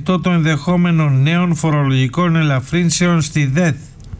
ανοιχτό το ενδεχόμενο νέων φορολογικών ελαφρύνσεων στη ΔΕΘ.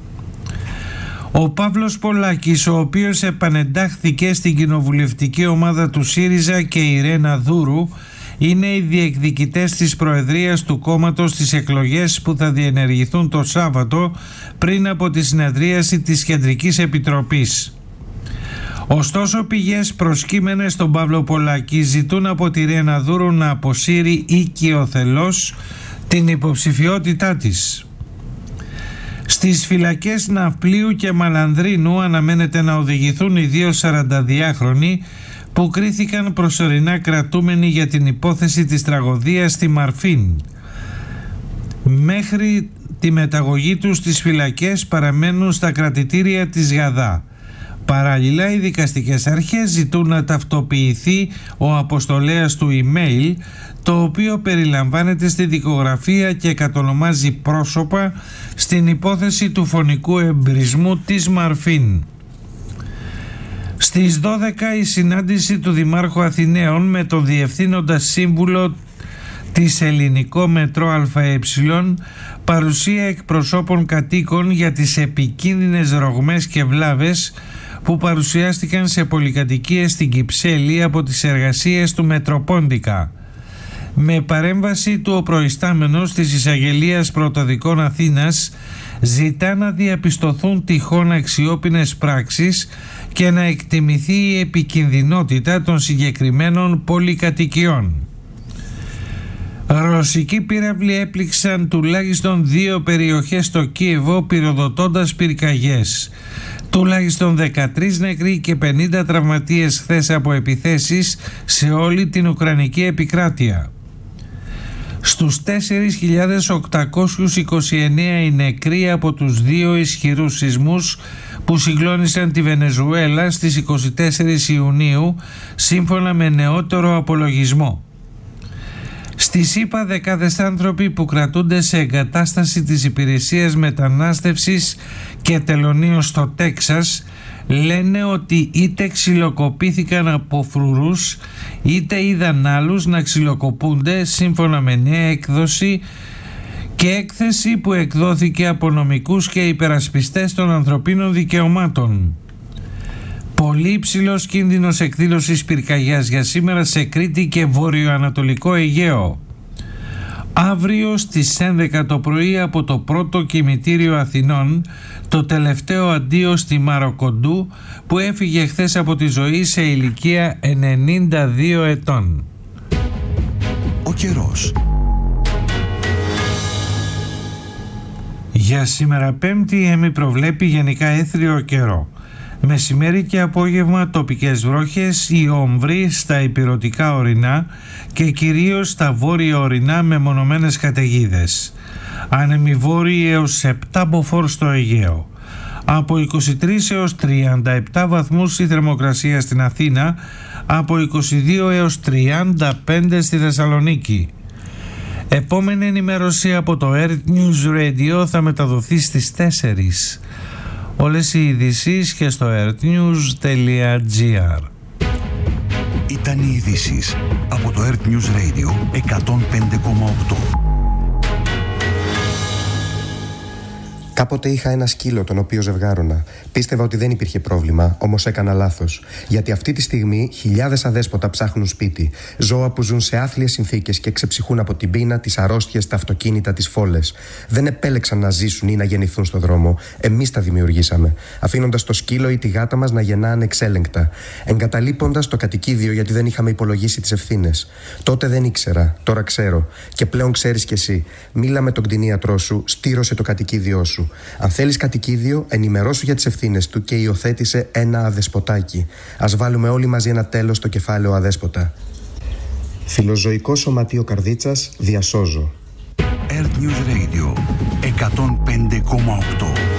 Ο Παύλος Πολάκης, ο οποίος επανεντάχθηκε στην κοινοβουλευτική ομάδα του ΣΥΡΙΖΑ, και η Ρένα Δούρου είναι οι διεκδικητές της προεδρίας του κόμματος στις εκλογές που θα διενεργηθούν το Σάββατο πριν από τη συνεδρίαση της Κεντρικής Επιτροπής. Ωστόσο, πηγές προσκύμενες στον Παύλο Πολάκη ζητούν από τη Ρένα Δούρου να αποσύρει οικειοθελώς την υποψηφιότητά της. Στις φυλακές Ναυπλίου και Μαλανδρίνου αναμένεται να οδηγηθούν οι δύο 42χρονοι που κρίθηκαν προσωρινά κρατούμενοι για την υπόθεση της τραγωδίας στη Μαρφίν. Μέχρι τη μεταγωγή τους στις φυλακές παραμένουν στα κρατητήρια της Γαδά. Παράλληλα, οι δικαστικές αρχές ζητούν να ταυτοποιηθεί ο αποστολέας του email, το οποίο περιλαμβάνεται στη δικογραφία και κατονομάζει πρόσωπα στην υπόθεση του φωνικού εμπρισμού της Μαρφίν. Στις 12 η συνάντηση του Δημάρχου Αθηναίων με τον Διευθύνοντα Σύμβουλο της Ελληνικό Μετρό ΑΕ, παρουσία εκπροσώπων κατοίκων για τις επικίνδυνες ρογμές και βλάβες που παρουσιάστηκαν σε πολυκατοικίες στην Κυψέλη από τις εργασίες του Μετροπόντικα. Με παρέμβαση του ο προϊστάμενος της Εισαγγελίας Πρωτοδικών Αθήνας ζητά να διαπιστωθούν τυχόν αξιόπινες πράξεις και να εκτιμηθεί η επικινδυνότητα των συγκεκριμένων πολυκατοικιών. Ρωσικοί πύραυλοι έπληξαν τουλάχιστον 2 περιοχές στο Κίεβο πυροδοτώντας πυρκαγιές. Τουλάχιστον 13 νεκροί και 50 τραυματίες χθες από επιθέσεις σε όλη την Ουκρανική επικράτεια. Στους 4.829 οι νεκροί από τους 2 ισχυρούς σεισμούς που συγκλώνησαν τη Βενεζουέλα στις 24 Ιουνίου, σύμφωνα με νεότερο απολογισμό. Στη ΣΥΠΑ, δεκάδες άνθρωποι που κρατούνται σε εγκατάσταση της Υπηρεσίας Μετανάστευσης και Τελωνίων στο Τέξας λένε ότι είτε ξυλοκοπήθηκαν από φρουρούς είτε είδαν άλλους να ξυλοκοπούνται, σύμφωνα με νέα έκδοση και έκθεση που εκδόθηκε από νομικούς και υπερασπιστές των ανθρωπίνων δικαιωμάτων. Πολύ υψηλός κίνδυνος εκδήλωσης πυρκαγιάς για σήμερα σε Κρήτη και βορειοανατολικό Αιγαίο. Αύριο στις 11 το πρωί από το πρώτο κημητήριο Αθηνών, το τελευταίο αντίο στη Μαροκοντού, που έφυγε χθες από τη ζωή σε ηλικία 92 ετών. Ο καιρός. Για σήμερα Πέμπτη η ΕΜΗ προβλέπει γενικά έθριο καιρό. Μεσημέρι και απόγευμα τοπικές βρόχες ή όμβροι στα ηπειρωτικά ορεινά και κυρίως στα βόρεια ορεινά με μονομένες καταιγίδες. Άνεμοι βόρειοι έως 7 μποφόρ στο Αιγαίο. Από 23 έως 37 βαθμούς η θερμοκρασία στην Αθήνα, από 22 έως 35 στη Θεσσαλονίκη. Επόμενη ενημέρωση από το Earth News Radio θα μεταδοθεί στις 4. Όλες οι ειδήσεις και στο earthnews.gr. Ήταν οι ειδήσεις από το Earth News Radio 105,8. Κάποτε είχα ένα σκύλο τον οποίο ζευγάρωνα. Πίστευα ότι δεν υπήρχε πρόβλημα, όμως έκανα λάθος. Γιατί αυτή τη στιγμή χιλιάδες αδέσποτα ψάχνουν σπίτι. Ζώα που ζουν σε άθλιες συνθήκες και ξεψυχούν από την πείνα, τις αρρώστιες, τα αυτοκίνητα, τις φόλες. Δεν επέλεξαν να ζήσουν ή να γεννηθούν στον δρόμο. Εμείς τα δημιουργήσαμε. Αφήνοντας το σκύλο ή τη γάτα μας να γεννά ανεξέλεγκτα. Εγκαταλείποντας το κατοικίδιο γιατί δεν είχαμε υπολογίσει τις ευθύνες. Τότε δεν ήξερα, τώρα ξέρω. Και πλέον ξέρεις κι εσύ. Μίλα με τον κτηνίατρό σου, στήρωσε το κατοικίδιό σου. Αν θέλεις κατοικίδιο, ενημερώσου για τις ευθύνες του και υιοθέτησε ένα αδεσποτάκι. Ας βάλουμε όλοι μαζί ένα τέλος στο κεφάλαιο αδέσποτα. Φιλοζωικό Σωματείο Καρδίτσας, διασώζω. Earth News Radio 105,8.